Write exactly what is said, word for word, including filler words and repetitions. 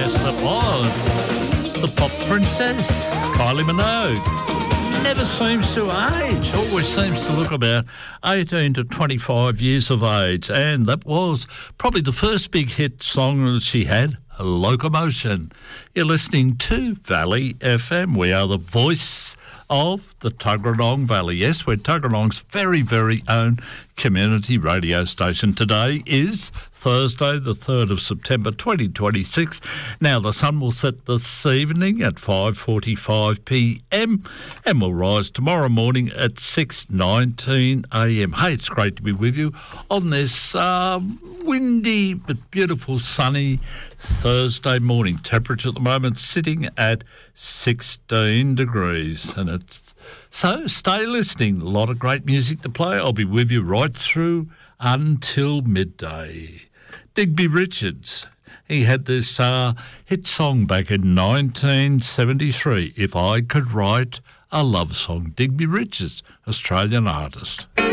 Yes, it was. The pop princess, Kylie Minogue. Never seems to age, always seems to look about eighteen to twenty-five years of age. And that was probably the first big hit song that she had, Locomotion. You're listening to Valley F M. We are the voice of the Tuggeranong Valley. Yes, we're Tuggeranong's very, very own community radio station. Today is Thursday, the third of September, twenty twenty-six. Now, the sun will set this evening at five forty-five p m and will rise tomorrow morning at six nineteen a m. Hey, it's great to be with you on this uh, windy but beautiful sunny Thursday morning. Temperature at the moment sitting at sixteen degrees. And it's so stay listening. A lot of great music to play. I'll be with you right through until midday. Digby Richards, he had this uh, hit song back in nineteen seventy-three, If I Could Write a Love Song. Digby Richards, Australian artist.